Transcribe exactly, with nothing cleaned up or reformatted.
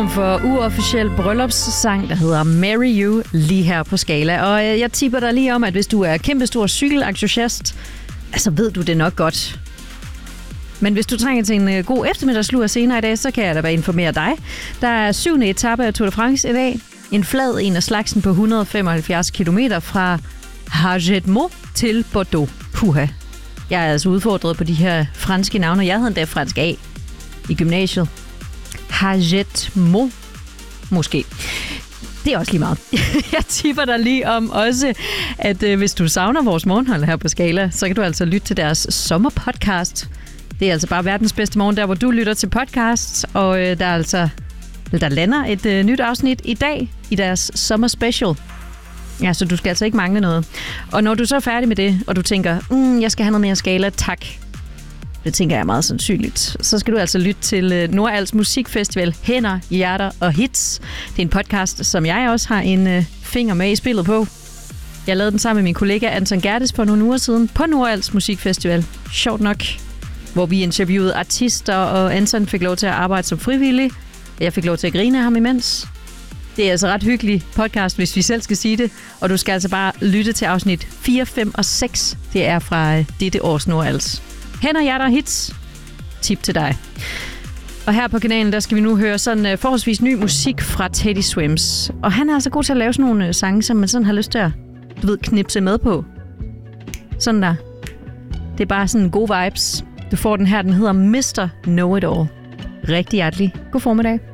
form for uofficiel bryllupssang, der hedder Marry You, lige her på Skala. Og jeg tipper dig lige om, at hvis du er kæmpestor cykelentusiast, altså ved du det nok godt. Men hvis du trænger til en god eftermiddagslur senere i dag, så kan jeg da bare informere dig. Der er syvende etape af Tour de France i dag. En flad en af slagsen på et hundrede og femoghalvfjerds kilometer fra Hagetmau til Bordeaux. Puha. Jeg er altså udfordret på de her franske navne. Jeg havde endda fransk A i gymnasiet. Hagetmau. Måske. Det er også lige meget. Jeg tipper dig lige om også, at øh, hvis du savner vores morgenhold her på Skala, så kan du altså lytte til deres sommerpodcast. Det er altså bare verdens bedste morgen, der hvor du lytter til podcasts, og øh, der er altså der lander et øh, nyt afsnit i dag i deres sommerspecial. Ja, så du skal altså ikke mangle noget. Og når du så er færdig med det, og du tænker, mm, jeg skal have noget mere Skala, tak. Det tænker jeg er meget sandsynligt. Så skal du altså lytte til Nordals Musikfestival, Hænder, Hjerter og Hits. Det er en podcast, som jeg også har en øh, finger med i spillet på. Jeg lavede den sammen med min kollega Anton Gerdes for nogle uger siden på Nordals Musikfestival. Sjovt nok. Hvor vi interviewede artister, og Anton fik lov til at arbejde som frivillig. Jeg fik lov til at grine af ham imens. Det er altså ret hyggelig podcast, hvis vi selv skal sige det. Og du skal altså bare lytte til afsnit fire, fem og seks. Det er fra øh, dette års Nordals. Hænder, hjerter og hits. Tip til dig. Og her på kanalen, der skal vi nu høre sådan uh, forholdsvis ny musik fra Teddy Swims. Og han er altså god til at lave sådan nogle uh, sange, som man sådan har lyst til at, du ved, knipse med på. Sådan der. Det er bare sådan gode vibes. Du får den her, den hedder mister Know It All. Rigtig hjertelig god formiddag.